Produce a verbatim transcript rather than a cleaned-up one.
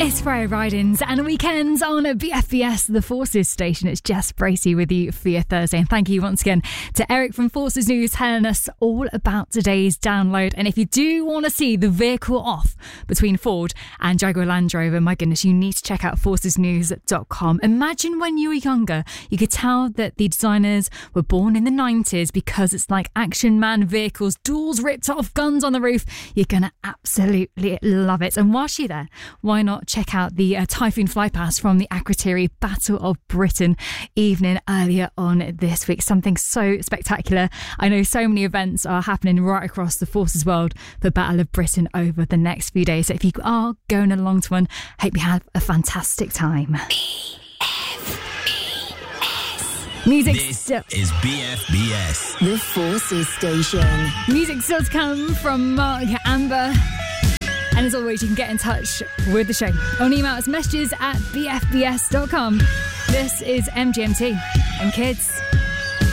It's Friday Ride-Ins and Weekends on B F B S, the Forces station. It's Jess Bracey with you for your Thursday. And thank you once again to Eric from Forces News telling us all about today's download. And if you do want to see the vehicle off between Ford and Jaguar Land Rover, my goodness, you need to check out forces news dot com. Imagine when you were younger, you could tell that the designers were born in the nineties because it's like action man vehicles, doors ripped off, guns on the roof. You're going to absolutely love it. And whilst you're there, why not check out the uh, Typhoon Flypass from the Akrotiri Battle of Britain evening earlier on this week. Something so spectacular. I know so many events are happening right across the Forces world for Battle of Britain over the next few days. So if you are going along to one, hope you have a fantastic time. B F B S. Music This still is B F B S, the Forces station. Music still to come from Mark Amber. And as always, you can get in touch with the show on email as messages at b f b s dot com. This is M G M T. And kids,